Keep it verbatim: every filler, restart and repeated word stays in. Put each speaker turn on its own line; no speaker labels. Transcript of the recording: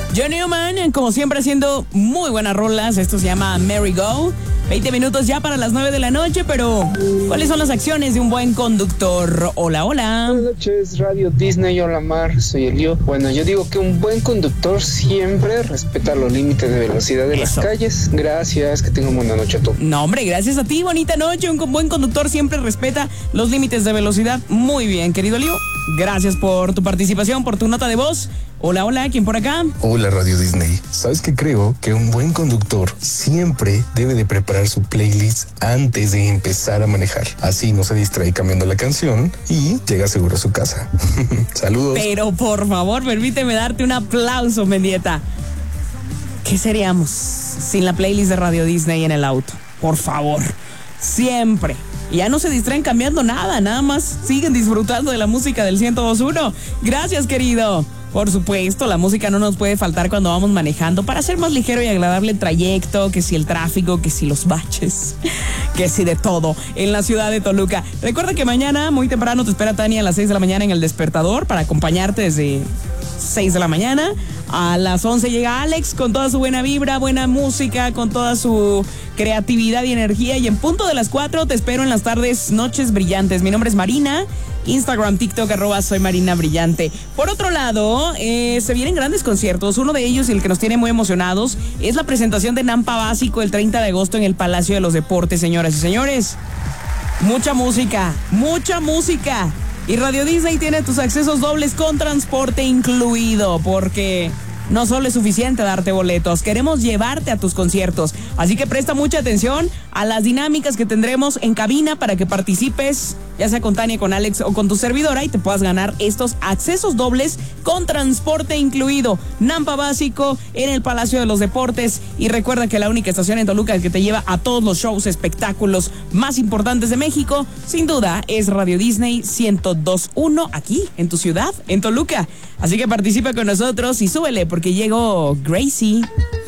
John Newman, como siempre, haciendo muy buenas rolas. Esto se llama Merry Go. veinte minutos ya para las nueve de la noche, pero ¿cuáles son las acciones de un buen conductor? Hola, hola.
Buenas noches, Radio Disney. Hola, Mar. Soy Elio. Bueno, yo digo que un buen conductor siempre respeta los límites de velocidad de
Eso.
las calles. Gracias, que tengan buena noche a todos.
No, hombre, gracias a ti, bonita noche. Un buen conductor siempre respeta los límites de velocidad. Muy bien, querido Elio. Gracias por tu participación, por tu nota de voz. Hola, hola, ¿quién por acá?
Hola, Radio Disney. ¿Sabes qué? Creo que un buen conductor siempre debe de preparar su playlist antes de empezar a manejar. Así no se distrae cambiando la canción y llega seguro a su casa. Saludos.
Pero por favor, permíteme darte un aplauso, Mendieta. ¿Qué seríamos sin la playlist de Radio Disney en el auto? Por favor, siempre. Y ya no se distraen cambiando nada, nada más siguen disfrutando de la música del ciento dos punto uno. Gracias, querido. Por supuesto, la música no nos puede faltar cuando vamos manejando para hacer más ligero y agradable el trayecto, que si el tráfico, que si los baches, que si de todo en la ciudad de Toluca. Recuerda que mañana muy temprano te espera Tania a las seis de la mañana en El Despertador para acompañarte desde seis de la mañana. A las once llega Alex con toda su buena vibra, buena música, con toda su creatividad y energía. Y en punto de las cuatro te espero en las tardes Noches Brillantes. Mi nombre es Marina. Instagram, TikTok, arroba soy Marina Brillante. Por otro lado, eh, se vienen grandes conciertos. Uno de ellos y el que nos tiene muy emocionados es la presentación de Nampa Básico el treinta de agosto en el Palacio de los Deportes, señoras y señores. Mucha música, mucha música. Y Radio Disney tiene tus accesos dobles con transporte incluido, porque no solo es suficiente darte boletos, queremos llevarte a tus conciertos. Así que presta mucha atención a las dinámicas que tendremos en cabina para que participes, ya sea con Tania, con Alex o con tu servidora, y te puedas ganar estos accesos dobles con transporte incluido. Nampa Básico en el Palacio de los Deportes. Y recuerda que la única estación en Toluca que te lleva a todos los shows, espectáculos más importantes de México, sin duda, es Radio Disney ciento dos punto uno, aquí en tu ciudad, en Toluca. Así que participa con nosotros y súbele porque llegó Gracie.